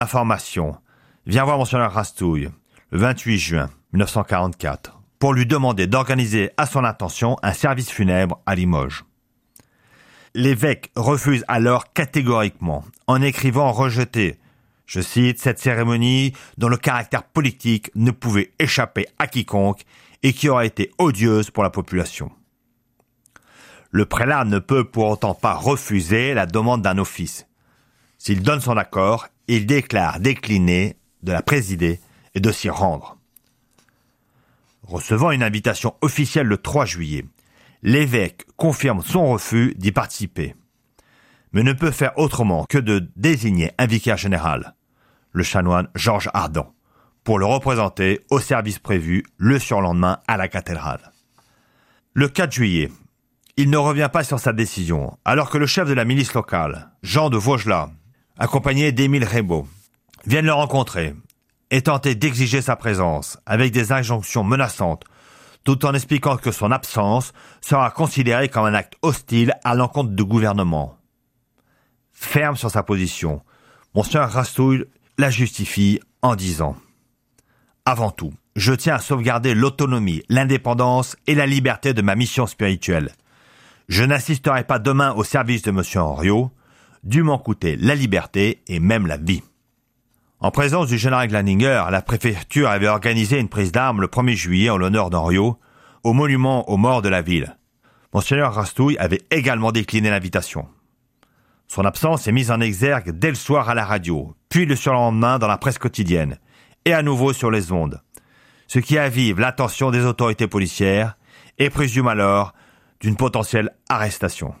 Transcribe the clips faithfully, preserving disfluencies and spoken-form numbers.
Information vient voir Monseigneur Rastouille le vingt-huit juin mille neuf cent quarante-quatre pour lui demander d'organiser à son intention un service funèbre à Limoges. L'évêque refuse alors catégoriquement, en écrivant rejeter, je cite, cette cérémonie dont le caractère politique ne pouvait échapper à quiconque et qui aurait été odieuse pour la population. Le prélat ne peut pour autant pas refuser la demande d'un office. S'il donne son accord, il déclare décliner de la présider et de s'y rendre. Recevant une invitation officielle le trois juillet, l'évêque confirme son refus d'y participer, mais ne peut faire autrement que de désigner un vicaire général, le chanoine Georges Ardent, pour le représenter au service prévu le surlendemain à la cathédrale. Le quatre juillet, il ne revient pas sur sa décision, alors que le chef de la milice locale, Jean de Vaugelas, accompagné d'Émile Rebaud, viennent le rencontrer et tenter d'exiger sa présence avec des injonctions menaçantes, tout en expliquant que son absence sera considérée comme un acte hostile à l'encontre du gouvernement. Ferme sur sa position, Monseigneur Rastouille la justifie en disant « Avant tout, je tiens à sauvegarder l'autonomie, l'indépendance et la liberté de ma mission spirituelle. Je n'assisterai pas demain au service de M. Henriot, dû m'en coûter la liberté et même la vie. » En présence du général Glaninger, la préfecture avait organisé une prise d'armes le premier juillet en l'honneur d'Henriot, au monument aux morts de la ville. Monseigneur Rastouille avait également décliné l'invitation. Son absence est mise en exergue dès le soir à la radio, puis le surlendemain dans la presse quotidienne, et à nouveau sur les ondes, ce qui avive l'attention des autorités policières et présume alors d'une potentielle arrestation.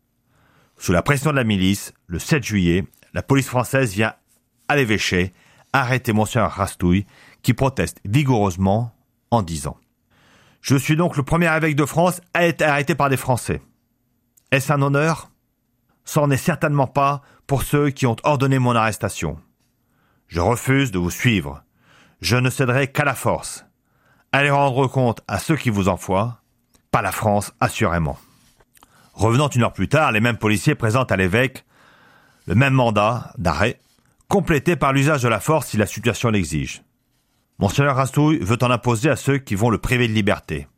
Sous la pression de la milice, le sept juillet, la police française vient à l'évêché arrêter Monseigneur Rastouille, qui proteste vigoureusement en disant « Je suis donc le premier évêque de France à être arrêté par des Français. Est-ce un honneur ? C'en est certainement pas pour ceux qui ont ordonné mon arrestation. Je refuse de vous suivre. Je ne céderai qu'à la force. Allez rendre compte à ceux qui vous envoient, pas la France assurément. » Revenant une heure plus tard, les mêmes policiers présentent à l'évêque le même mandat d'arrêt, complété par l'usage de la force si la situation l'exige. Monseigneur Rastouille veut en imposer à ceux qui vont le priver de liberté.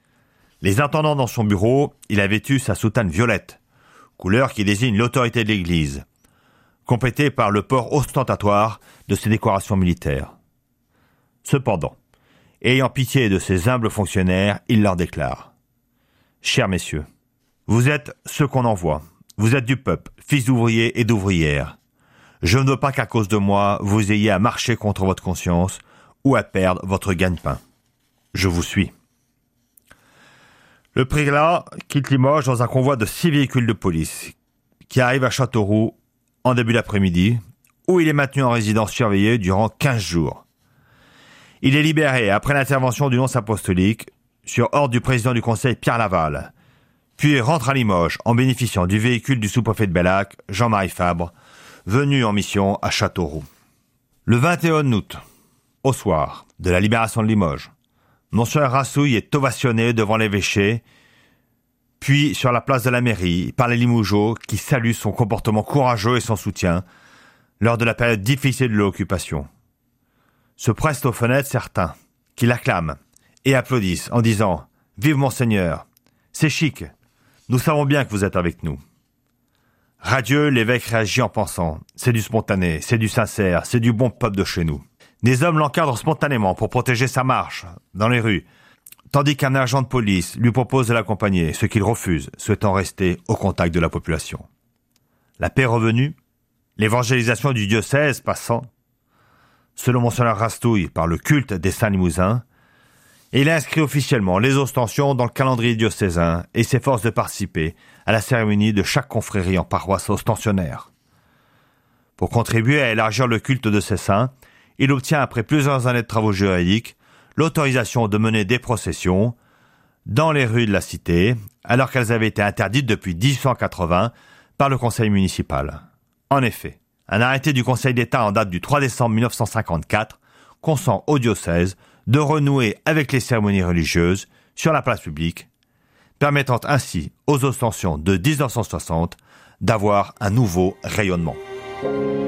Les attendant dans son bureau, il a vêtu sa soutane violette, couleur qui désigne l'autorité de l'Église, complétée par le port ostentatoire de ses décorations militaires. Cependant, ayant pitié de ces humbles fonctionnaires, il leur déclare « Chers messieurs, vous êtes ceux qu'on envoie, vous êtes du peuple, fils d'ouvriers et d'ouvrières. Je ne veux pas qu'à cause de moi, vous ayez à marcher contre votre conscience ou à perdre votre gagne-pain. Je vous suis. » Le prélat quitte Limoges dans un convoi de six véhicules de police qui arrive à Châteauroux en début d'après-midi, où il est maintenu en résidence surveillée durant quinze jours. Il est libéré après l'intervention du nonce apostolique sur ordre du président du conseil Pierre Laval, puis rentre à Limoges en bénéficiant du véhicule du sous-préfet de Bellac, Jean-Marie Fabre, venu en mission à Châteauroux. Le vingt et un août, au soir de la libération de Limoges, Monseigneur Rastouille est ovationné devant l'évêché, puis sur la place de la mairie par les Limougeaux qui saluent son comportement courageux et son soutien lors de la période difficile de l'occupation. Se pressent aux fenêtres certains qui l'acclament et applaudissent en disant « Vive Monseigneur, c'est chic, nous savons bien que vous êtes avec nous. » Radieux, l'évêque réagit en pensant « C'est du spontané, c'est du sincère, c'est du bon peuple de chez nous. » Des hommes l'encadrent spontanément pour protéger sa marche dans les rues, tandis qu'un agent de police lui propose de l'accompagner, ce qu'il refuse, souhaitant rester au contact de la population. La paix revenue, l'évangélisation du diocèse passant, selon Monseigneur Rastouille, par le culte des Saints Limousins, il inscrit officiellement les ostensions dans le calendrier diocésain et s'efforce de participer à la cérémonie de chaque confrérie en paroisse ostensionnaire. Pour contribuer à élargir le culte de ces saints, il obtient, après plusieurs années de travaux juridiques, l'autorisation de mener des processions dans les rues de la cité, alors qu'elles avaient été interdites depuis dix-huit cent quatre-vingts par le conseil municipal. En effet, un arrêté du Conseil d'État en date du trois décembre mille neuf cent cinquante-quatre consent au diocèse de renouer avec les cérémonies religieuses sur la place publique, permettant ainsi aux ostensions de dix-neuf cent soixante d'avoir un nouveau rayonnement.